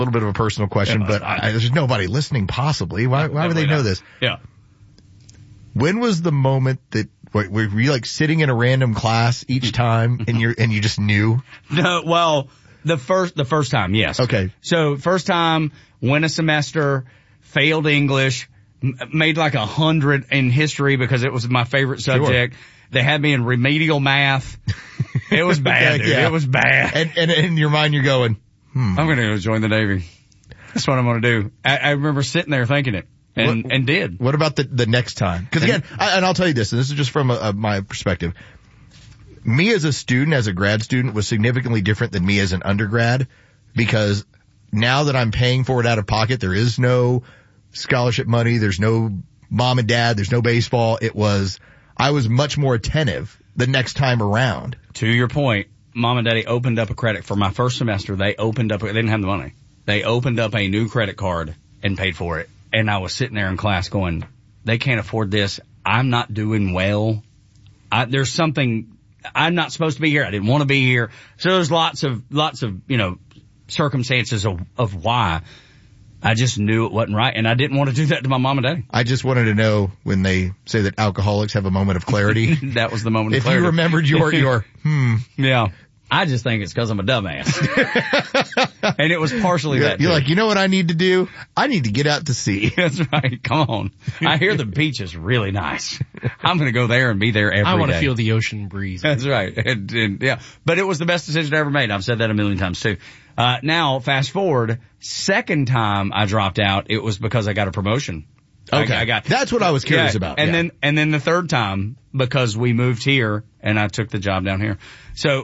little bit of a personal question, but there's nobody listening possibly. Why would they know this? Yeah. When was the moment that, were you like sitting in a random class each time and you just knew? No, well, the first time, yes. Okay. So first time, went a semester, failed English, made like 100 in history because it was my favorite subject. Sure. They had me in remedial math. It was bad, dude. Yeah. It was bad. And in your mind you're going, I'm going to go join the Navy. That's what I'm going to do. I remember sitting there thinking it and did. What about the next time? Because again, I'll tell you this, and this is just from my perspective. Me as a student, as a grad student, was significantly different than me as an undergrad, because now that I'm paying for it out of pocket, there is no scholarship money, there's no mom and dad, there's no baseball. I was much more attentive the next time around. To your point, mom and daddy opened up a credit for my first semester. They didn't have the money. They opened up a new credit card and paid for it. And I was sitting there in class going, they can't afford this. I'm not doing well. There's something, I'm not supposed to be here. I didn't want to be here. So there's lots of, circumstances of why. I just knew it wasn't right, and I didn't want to do that to my mom and daddy. I just wanted to know when they say that alcoholics have a moment of clarity. That was the moment of clarity. If you remembered your Yeah. I just think it's because I'm a dumbass. And it was partially that. You're like, you know what I need to do? I need to get out to sea. That's right. Come on. I hear the beach is really nice. I'm going to go there and be there every day. I want to feel the ocean breeze. That's right. And yeah. But it was the best decision I ever made. I've said that a million times too. Now, fast forward, second time I dropped out, it was because I got a promotion. Okay. That's what I was curious about. And then the third time, because we moved here and I took the job down here. So,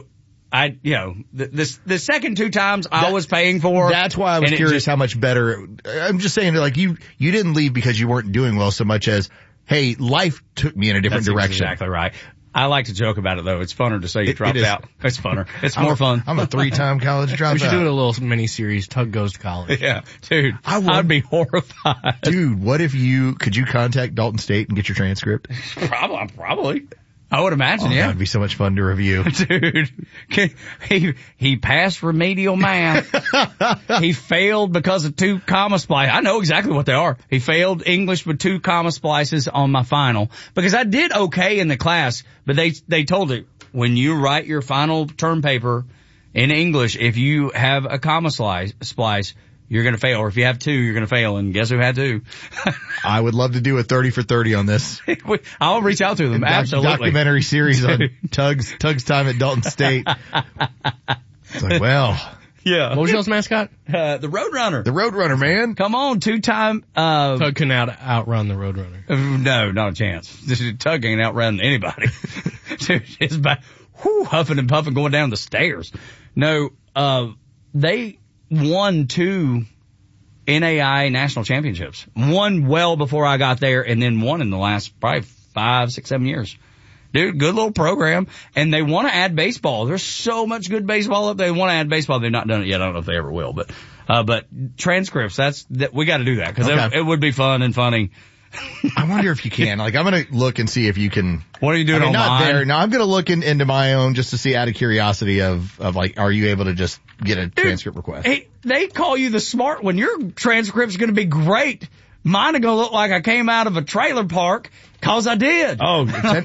the second two times I was paying for. That's why I was curious how much better. I'm just saying, like, you didn't leave because you weren't doing well so much as, hey, life took me in a different direction. Exactly right. I like to joke about it though. It's funner to say you dropped out. It's funner. It's more fun. I'm a 3-time college dropout. We should do a little mini-series, Tug Goes to College. Yeah. Dude, I'd be horrified. Dude, could you contact Dalton State and get your transcript? Probably. I would imagine, yeah. That would be so much fun to review. Dude, he passed remedial math. He failed because of 2 comma splices. I know exactly what they are. He failed English with 2 comma splices on my final because I did okay in the class, but they told it, when you write your final term paper in English, if you have a comma splice, you're going to fail. Or if you have 2, you're going to fail. And guess who had 2? I would love to do a 30 for 30 on this. I'll reach out to them. Absolutely. Documentary series on Tug's time at Dalton State. It's like, well. Yeah. What was y'all's mascot? The Roadrunner. The Roadrunner, man. Come on, 2-time, Tug can outrun the Roadrunner. No, not a chance. Tug ain't outrunning anybody. Dude, it's huffing and puffing going down the stairs. No, they won 2 NAI national championships. One well before I got there, and then one in the last probably 5, 6, 7 years. Dude, good little program. And they want to add baseball. There's so much good baseball up there. They want to add baseball. They've not done it yet. I don't know if they ever will, but transcripts, we got to do that because it would be fun and funny. I wonder if you can. Like, I'm going to look and see if you can. What are you doing online? Not there. No, I'm going to look into my own just to see, out of curiosity, of like, are you able to just get a transcript request? Hey, they call you the smart one. Your transcript's going to be great. Mine are going to look like I came out of a trailer park because I did. Oh,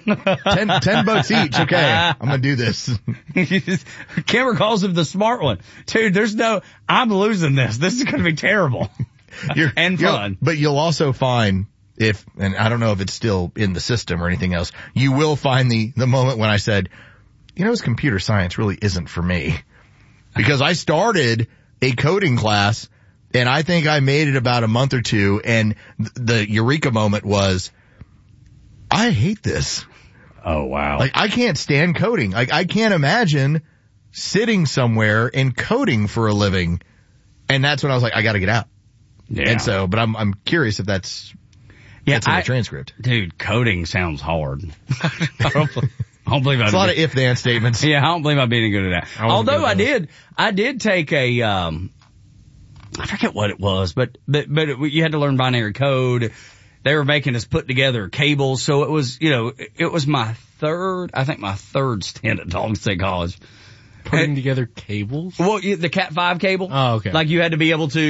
10 bucks each. Okay, I'm going to do this. Kimber calls him the smart one. Dude, I'm losing this. This is going to be terrible. And fun. But you'll also find, and I don't know if it's still in the system or anything else, you will find the moment when I said, computer science really isn't for me. Because I started a coding class, and I think I made it about a month or 2, and the eureka moment was, I hate this. Oh, wow. Like, I can't stand coding. Like, I can't imagine sitting somewhere and coding for a living. And that's when I was like, I gotta get out. Yeah. And so, but I'm curious if that's in the transcript. Dude, coding sounds hard. I don't believe it's a lot of if-then statements. Yeah, I don't believe I'd be any good at that. Although I did take I forget what it was, but you had to learn binary code. They were making us put together cables. So it was, it was my third stint at Dalton State College. Putting together cables? Well, the Cat 5 cable. Oh, okay. Like you had to be able to